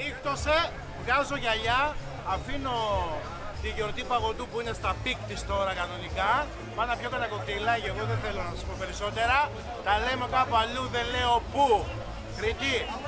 Ήχτωσε, βγάζω γυαλιά, αφήνω τη γιορτή παγωτού που είναι στα πικ της τώρα κανονικά. Πάω να πιω κανένα κοκτέιλάκι, εγώ δεν θέλω να σας πω περισσότερα. Τα λέμε κάπου αλλού, δεν λέω πού. Κρήτη.